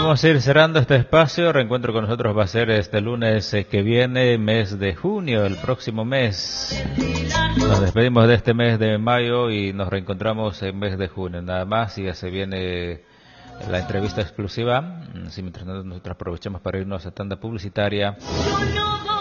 vamos a ir cerrando este espacio. Reencuentro con nosotros va a ser este lunes que viene, mes de junio, el próximo mes. Nos despedimos de este mes de mayo y nos reencontramos en mes de junio. Nada más, y ya se viene la entrevista exclusiva. Si mientras nosotros aprovechamos para irnos a tanda publicitaria.